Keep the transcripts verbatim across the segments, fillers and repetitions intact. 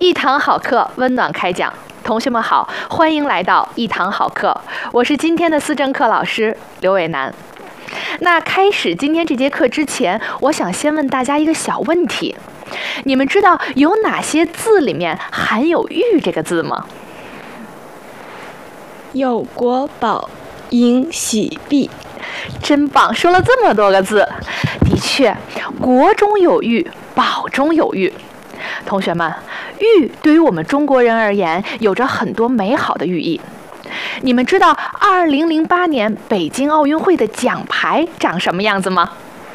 一堂好课，温暖开讲。同学们好，欢迎来到一堂好课，我是今天的思政课老师刘伟楠。那开始今天这节课之前，我想先问大家一个小问题：你们知道有哪些字里面含有“玉”这个字吗？ 有国宝应喜毕。 真棒，说了这么多个字。的确，国中有玉，宝中有玉。同学们，玉对于我们中国人而言，有着很多美好的寓意。你们知道二零零八年北京奥运会的奖牌长什么样子吗？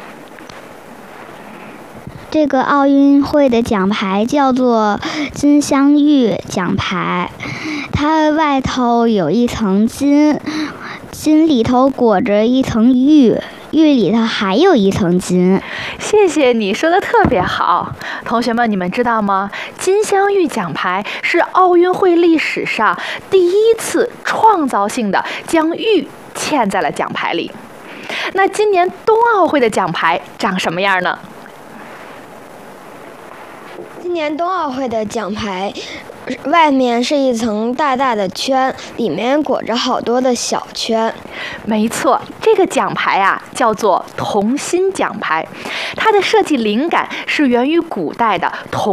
这个奥运会的奖牌叫做金镶玉奖牌，它外头有一层金，金里头裹着一层玉，玉里头还有一层金。 谢谢你说的特别好。同学们，你们知道吗？金镶玉奖牌是奥运会历史上第一次创造性的将玉嵌在了奖牌里。那今年冬奥会的奖牌长什么样呢？ 今年冬奥会的奖牌外面是一层大大的圈，里面裹着好多的小圈。 没错，这个奖牌啊叫做同心奖牌，它的设计灵感是源于古代的同